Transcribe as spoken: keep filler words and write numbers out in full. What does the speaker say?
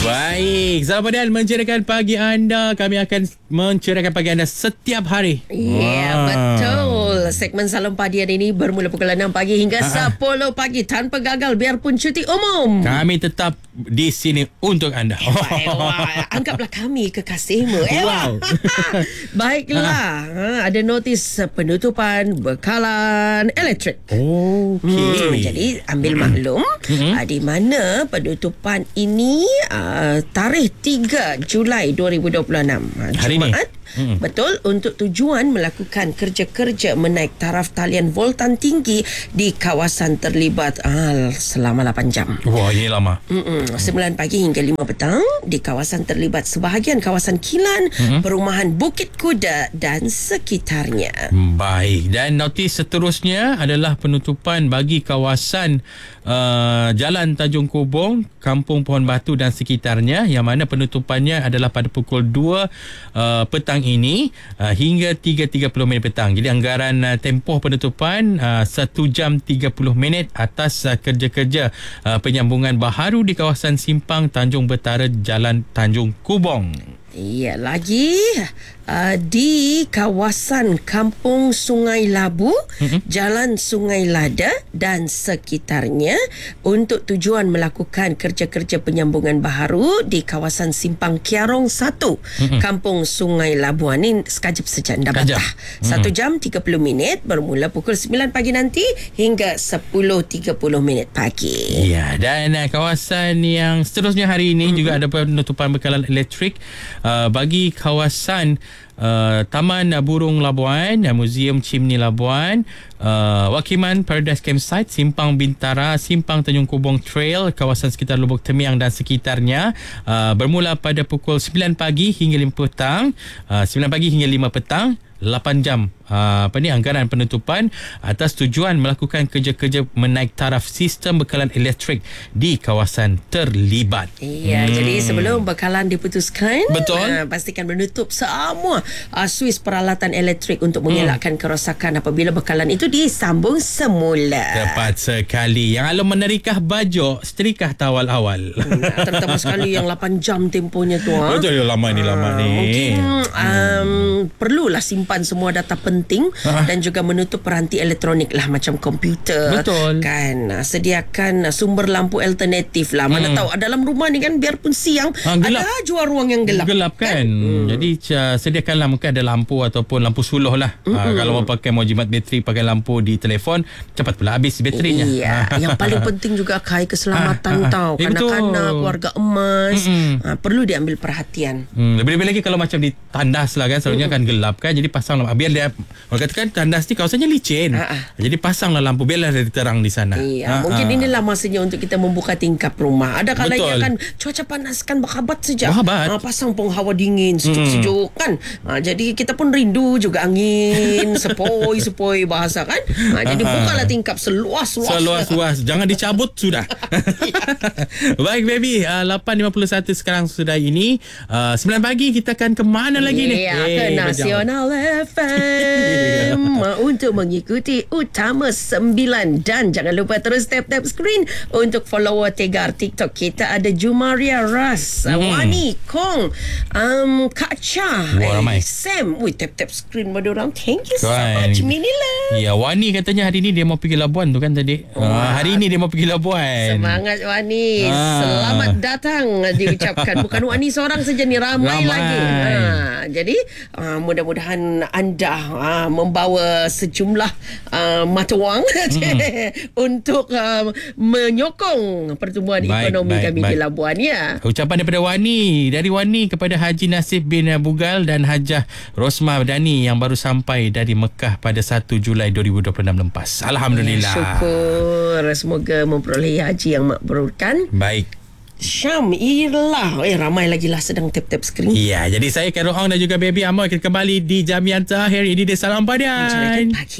Baik, selamat pagi mencerahkan pagi anda. Kami akan mencerahkan pagi anda setiap hari. Ya, yeah, betul. Segmen Salam Padi hari ini bermula pukul enam pagi hingga Ha-ha. sepuluh pagi tanpa gagal biarpun cuti umum. Kami tetap di sini untuk anda. Ewa, anggaplah kami kekasihmu. Wow. Baiklah, ha, ada notis penutupan bekalan elektrik. Okey. Hmm, jadi ambil maklum Mm-hmm. uh, di mana penutupan ini uh, tarikh tiga Julai dua ribu dua puluh enam. Uh, Hari ini. Jumaat. Hmm. Betul, untuk tujuan melakukan kerja-kerja menaik taraf talian voltan tinggi di kawasan terlibat ah, selama lapan jam. Wah, ini lama. Mm-mm. sembilan pagi hingga lima petang di kawasan terlibat sebahagian kawasan Kilan, mm-hmm. perumahan Bukit Kuda dan sekitarnya. Baik, dan notis seterusnya adalah penutupan bagi kawasan uh, Jalan Tanjung Kubong, Kampung Pohon Batu dan sekitarnya, yang mana penutupannya adalah pada pukul dua uh, petang ini uh, hingga tiga tiga puluh minit petang. Jadi anggaran uh, tempoh penutupan uh, satu jam tiga puluh minit atas uh, kerja-kerja uh, penyambungan baharu di kawasan Simpang Tanjung Betara Jalan Tanjung Kubong. Ya, lagi uh, di kawasan Kampung Sungai Labu, mm-hmm. Jalan Sungai Lada dan sekitarnya untuk tujuan melakukan kerja-kerja penyambungan baharu di kawasan Simpang Kiarong satu, mm-hmm. Kampung Sungai Labu. Ini sekajap saja anda batah. satu jam tiga puluh minit bermula pukul sembilan pagi nanti hingga sepuluh tiga puluh minit pagi. Ya, dan uh, kawasan yang seterusnya hari ini mm-hmm. juga ada penutupan bekalan elektrik Uh, bagi kawasan uh, Taman Burung Labuan, uh, Museum Chimney Labuan, uh, Wakiman Paradise Campsite, Simpang Bintara, Simpang Tanjung Kubong Trail, kawasan sekitar Lubuk Temiang dan sekitarnya, uh, bermula pada pukul sembilan pagi hingga lima petang, uh, sembilan pagi hingga lima petang, lapan jam. Uh, apa ni anggaran penutupan atas tujuan melakukan kerja-kerja menaik taraf sistem bekalan elektrik di kawasan terlibat. Ya, hmm. jadi sebelum bekalan diputuskan, betul, uh, pastikan menutup semua uh, suis peralatan elektrik untuk mengelakkan hmm. kerosakan apabila bekalan itu disambung semula. Tepat sekali. Yang alam menerikah baju, setrikah tawal awal. Nah, terutama sekali yang lapan jam tempohnya tu. Ha? Betul, ya, lama ni, lama ni. Mungkin um, perlulah simpan semua data penting Ha. dan juga menutup peranti elektronik lah macam komputer. Betul. Kan, sediakan sumber lampu alternatif lah. Mana hmm. tahu dalam rumah ni kan biarpun siang ha, ada jua ruang yang gelap. Gelap kan. kan? Hmm. Jadi uh, sediakanlah mungkin ada lampu ataupun lampu suluh lah. Hmm. Uh, kalau mau pakai mau jimat bateri pakai lampu di telefon, cepat pula habis baterinya. Iya. Yang paling penting juga Kai keselamatan tau. Kanak-kanak, keluarga emas hmm. uh, perlu diambil perhatian. Hmm. Lebih-lebih lagi kalau macam di tandas lah kan, selalunya hmm. kan gelap kan. Jadi pasang lampu biar dia, orang katakan tandas ni kawasannya licin. Ha-ha. Jadi pasanglah lampu biarlah dia terang di sana. Iya, Ha-ha. mungkin inilah masanya untuk kita membuka tingkap rumah. Ada kalanya kan cuaca panas kan berkhabat saja. Ha, pasang pun hawa dingin, sejuk-sejuk hmm. kan. Ha, jadi kita pun rindu juga angin, sepoi-sepoi bahasa kan. Ha, jadi bukalah tingkap seluas-luas. Seluas-luas. Jangan dicabut sudah. Baik baby, uh, lapan lima puluh satu sekarang sudah ini. Uh, sembilan pagi kita akan ke mana lagi ni? Ya, hey, ke Nasional F M untuk mengikuti Utama sembilan. Dan jangan lupa terus tap-tap screen untuk follower Tegar TikTok kita. Ada Jumaria Ras, hmm. Wani Kong, um, Kak Cha, eh, Sam. Ui, tap-tap screen pada orang. Thank you so much, Minila. Ya, Wani katanya hari ni dia mau pergi Labuan tu kan tadi. Oh, uh, hari ni dia mau pergi Labuan. Semangat Wani. Ah. Selamat datang diucapkan. Bukan Wani seorang saja ni, ramai, ramai. lagi. Ha, jadi uh, mudah-mudahan anda uh, membawa sejumlah uh, mata wang hmm. untuk uh, menyokong pertumbuhan baik, ekonomi baik, kami baik. di Labuan ya. Ucapan daripada Wani, dari Wani kepada Haji Nasif bin Bugal dan Hajah Rosmah Dani yang baru sampai dari Mekah pada satu Julai dua ribu dua puluh enam lepas. Alhamdulillah. Ya, syukur, semoga memperolehi haji yang makbrur kan. Baik. Syam, iyalah. Eh, ramai lagi lah sedang tap-tap skrin. Ya, jadi saya Khairul Ong dan juga Baby Amal kita kembali di jam yang terakhir ini di Salam Padian. Mencurikan pagi.